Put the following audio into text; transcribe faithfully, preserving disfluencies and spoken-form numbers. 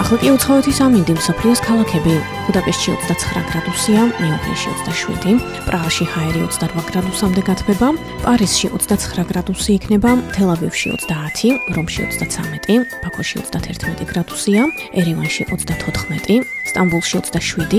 ახლა კი უცხოეთის ამინდი მსოფლიოს ქალაქები. ბუდაპეშტში ოცდაცხრა გრადუსია, მიუნხენში ოცდაშვიდი, პრაღაში ჰაერი ოცდარვა გრადუსამდე გათბება, პარიზში ოცდაცხრა გრადუსი იქნება, თელ-ავივში ოცდაათი, რომში ოცდაცამეტი, ბაქოში ოცდათერთმეტი გრადუსია, ერევანში ოცდათოთხმეტი, სტამბოლში ოცდაშვიდი,